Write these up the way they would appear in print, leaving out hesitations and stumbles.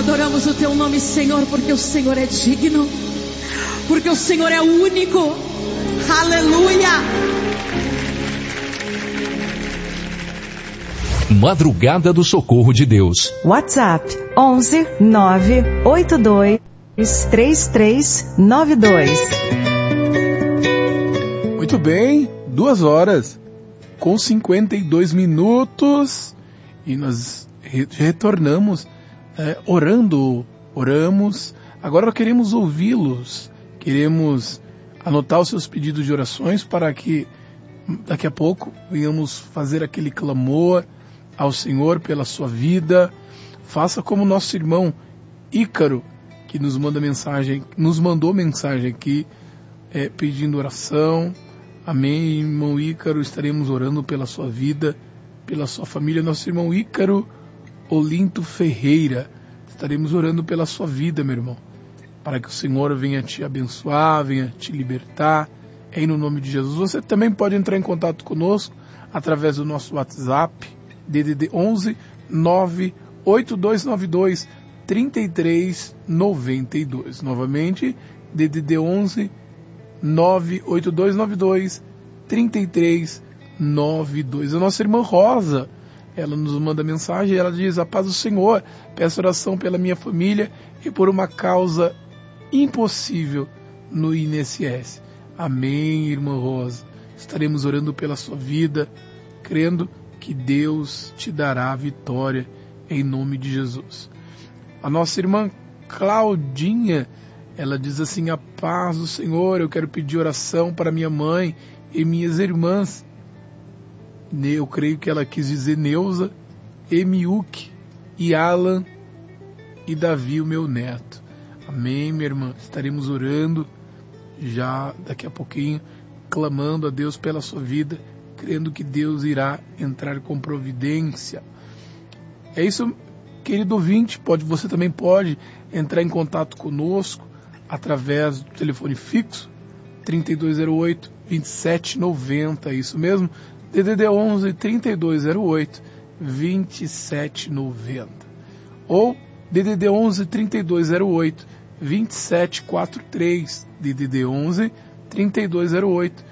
adoramos o teu nome, Senhor, porque o Senhor é digno, porque o Senhor é único. Aleluia. Madrugada do Socorro de Deus. WhatsApp 11 982 3392. Muito bem, 2h52 e nós retornamos oramos. Agora queremos ouvi-los, queremos anotar os seus pedidos de orações para que daqui a pouco venhamos fazer aquele clamor ao Senhor pela sua vida. Faça como nosso irmão Ícaro, que nos mandou mensagem aqui, pedindo oração. Amém, irmão Ícaro, estaremos orando pela sua vida, pela sua família. Nosso irmão Ícaro Olinto Ferreira, estaremos orando pela sua vida, meu irmão, para que o Senhor venha te abençoar, venha te libertar, no nome de Jesus. Você também pode entrar em contato conosco através do nosso WhatsApp, DDD 11 98292 3392. Novamente, DDD 11 98292 3392. A nossa irmã Rosa, ela nos manda mensagem, ela diz: a paz do Senhor, peço oração pela minha família e por uma causa impossível no INSS. Amém, irmã Rosa. Estaremos orando pela sua vida, crendo que Deus te dará a vitória em nome de Jesus. A nossa irmã Claudinha, ela diz assim: a paz do Senhor, eu quero pedir oração para minha mãe e minhas irmãs. Eu creio que ela quis dizer Neuza, Emiuk e Alan e Davi, o meu neto. Amém, minha irmã. Estaremos orando já daqui a pouquinho, clamando a Deus pela sua vida, crendo que Deus irá entrar com providência. É isso, querido ouvinte. Você também pode entrar em contato conosco através do telefone fixo 3208-2790, isso mesmo, DDD 11 3208 2790, ou DDD 11 3208 2743, DDD 11 3208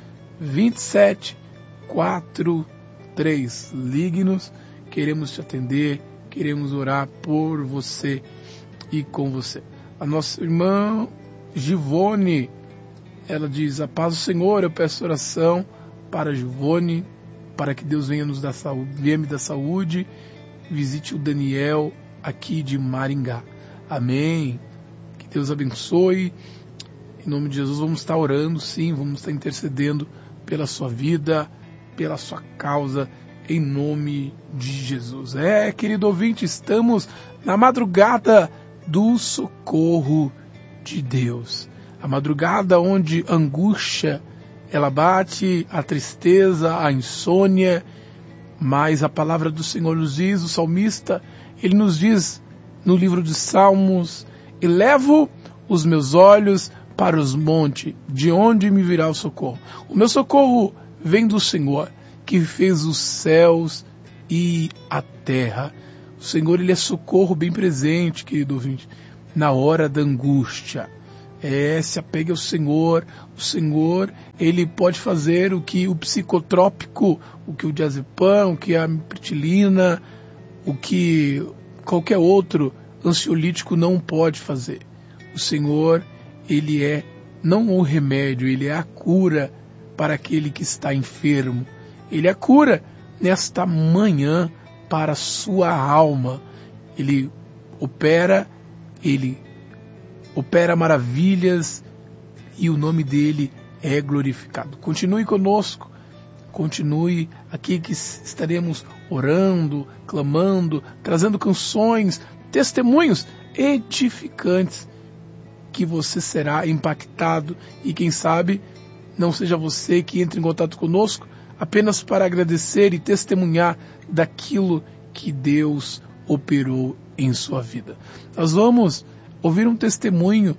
2743. Ligue-nos, queremos te atender, queremos orar por você e com você. A nossa irmã Givone, ela diz: a paz do Senhor, eu peço oração para Givone, para que Deus venha nos dar saúde, venha me dar saúde, visite o Daniel aqui de Maringá. Amém. Que Deus abençoe. Em nome de Jesus, vamos estar orando, sim, vamos estar intercedendo pela sua vida, pela sua causa, em nome de Jesus. Querido ouvinte, estamos na madrugada do socorro de Deus. A madrugada onde a angústia, ela bate, a tristeza, a insônia, mas a palavra do Senhor nos diz, o salmista, ele nos diz no livro de Salmos: elevo os meus olhos para os montes, de onde me virá o socorro? O meu socorro vem do Senhor, que fez os céus e a terra. O Senhor, ele é socorro bem presente, querido ouvinte, na hora da angústia. Se apegue ao Senhor. O Senhor, ele pode fazer o que o psicotrópico, o que o diazepam, o que a amitriptilina, o que qualquer outro ansiolítico não pode fazer. O Senhor, ele é não o remédio, ele é a cura para aquele que está enfermo. Ele é a cura nesta manhã para a sua alma. Ele opera maravilhas e o nome dele é glorificado. Continue conosco, continue aqui que estaremos orando, clamando, trazendo canções, testemunhos edificantes, que você será impactado e quem sabe não seja você que entre em contato conosco apenas para agradecer e testemunhar daquilo que Deus operou em sua vida. Nós vamos ouvir um testemunho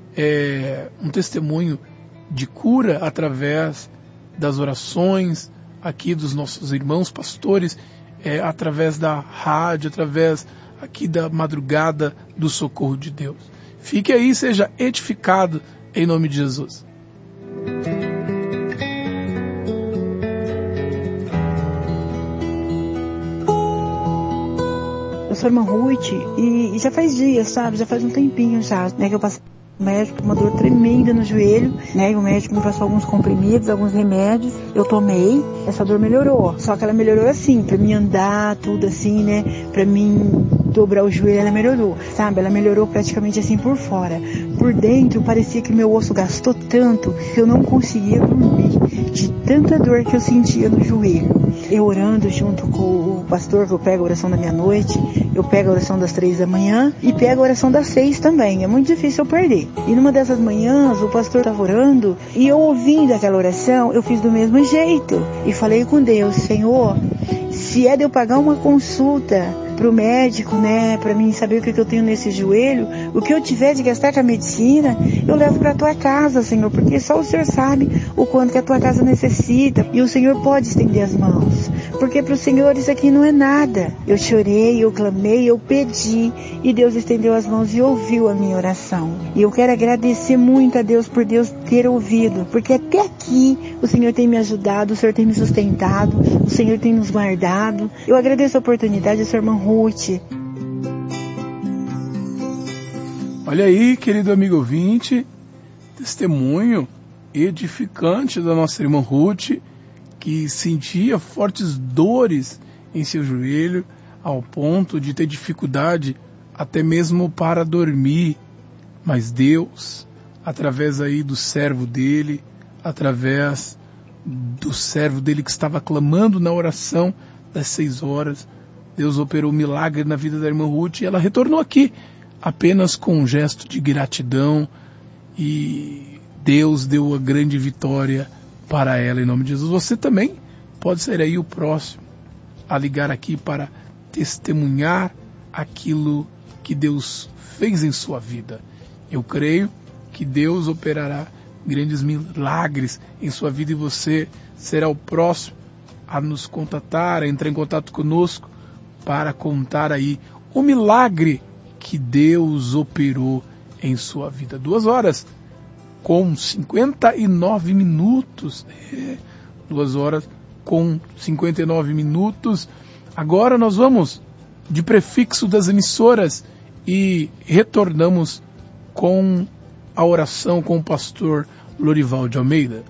de cura através das orações aqui dos nossos irmãos pastores, através da rádio, através aqui da madrugada do socorro de Deus. Fique aí, seja edificado em nome de Jesus. Eu sou a irmã Ruth e já faz dias, sabe? Já faz um tempinho já, né, que eu passei o médico com uma dor tremenda no joelho, né? E o médico me passou alguns comprimidos, alguns remédios. Eu tomei, essa dor melhorou. Só que ela melhorou assim, pra mim andar, tudo assim, né? Pra mim dobrar o joelho, ela melhorou, sabe? Ela melhorou praticamente assim por fora. Por dentro, parecia que meu osso gastou tanto que eu não conseguia dormir, de tanta dor que eu sentia no joelho. Eu orando junto com o pastor, que eu pego a oração da meia-noite, eu pego a oração das 3 da manhã e pego a oração das 6 também. É muito difícil eu perder. E numa dessas manhãs, o pastor estava orando e eu ouvindo aquela oração, eu fiz do mesmo jeito. E falei com Deus: Senhor, se é de eu pagar uma consulta pro médico, né, pra mim saber o que eu tenho nesse joelho, o que eu tiver de gastar com a medicina, eu levo pra tua casa, Senhor, porque só o Senhor sabe o quanto que a tua casa necessita, e o Senhor pode estender as mãos, porque pro Senhor isso aqui não é nada. Eu chorei, eu clamei, eu pedi, e Deus estendeu as mãos e ouviu a minha oração. E eu quero agradecer muito a Deus por Deus ter ouvido, porque até aqui o Senhor tem me ajudado, o Senhor tem me sustentado, o Senhor tem nos guardado. Eu agradeço a oportunidade, a sua irmã Ruth. Olha aí, querido amigo ouvinte, testemunho edificante da nossa irmã Ruth, que sentia fortes dores em seu joelho, ao ponto de ter dificuldade até mesmo para dormir. Mas Deus, através aí do servo dele, através do servo dele que estava clamando na oração das 6 horas, Deus operou um milagre na vida da irmã Ruth e ela retornou aqui apenas com um gesto de gratidão, e Deus deu a grande vitória para ela em nome de Jesus. Você também pode ser aí o próximo a ligar aqui para testemunhar aquilo que Deus fez em sua vida. Eu creio que Deus operará grandes milagres em sua vida e você será o próximo a nos contatar, a entrar em contato conosco para contar aí o milagre que Deus operou em sua vida. 2 horas com 59 minutos. 2 horas com 59 minutos. Agora nós vamos de prefixo das emissoras e retornamos com a oração com o pastor Lorival de Almeida.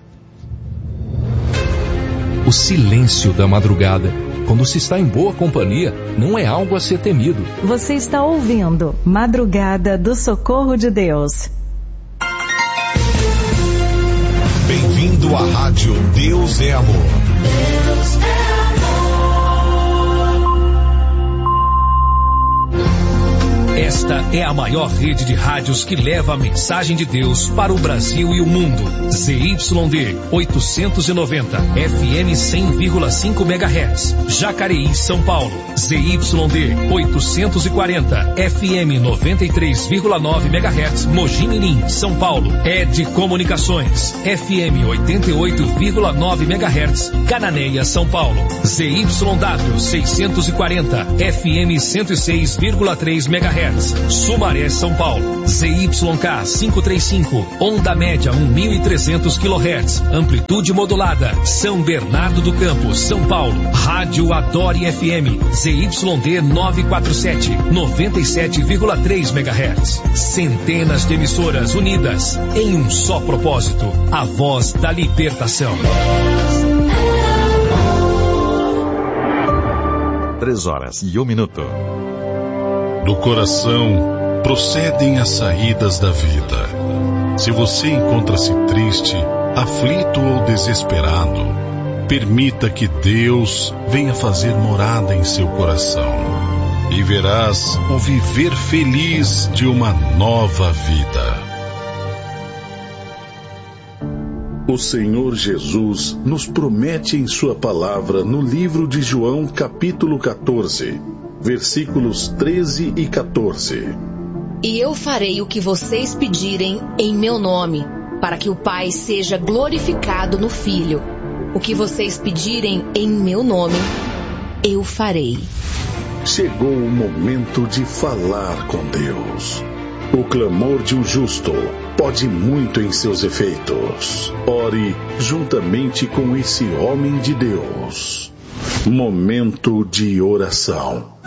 O silêncio da madrugada, quando se está em boa companhia, não é algo a ser temido. Você está ouvindo Madrugada do Socorro de Deus. Bem-vindo à rádio Deus é Amor. Deus é amor. Esta é a maior rede de rádios que leva a mensagem de Deus para o Brasil e o mundo. ZYD 890, FM 100,5 MHz, Jacareí, São Paulo. ZYD 840, FM 93,9 MHz, Mogi Mirim, São Paulo. ED Comunicações, FM 88,9 MHz, Cananéia, São Paulo. ZYW 640, FM 106,3 MHz. Sumaré, São Paulo. ZYK 535, onda média 1.300 kHz, amplitude modulada, São Bernardo do Campo, São Paulo. Rádio Adore FM, ZYD 947, 97,3 MHz. Centenas de emissoras unidas em um só propósito, a voz da libertação. 3 horas e 1 minuto. Do coração procedem as saídas da vida. Se você encontra-se triste, aflito ou desesperado, permita que Deus venha fazer morada em seu coração e verás o viver feliz de uma nova vida. O Senhor Jesus nos promete em sua palavra no livro de João, capítulo 14, versículos 13 e 14. E eu farei o que vocês pedirem em meu nome, para que o Pai seja glorificado no Filho. O que vocês pedirem em meu nome, eu farei. Chegou o momento de falar com Deus. O clamor de um justo pode muito em seus efeitos. Ore juntamente com esse homem de Deus. Momento de oração.